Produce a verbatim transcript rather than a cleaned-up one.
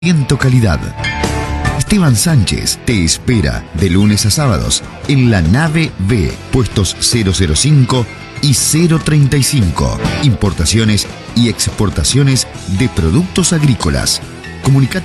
Siento calidad. Esteban Sánchez te espera de lunes a sábados en la nave B, puestos cero cero cinco y cero treinta y cinco. Importaciones y exportaciones de productos agrícolas. Comunicate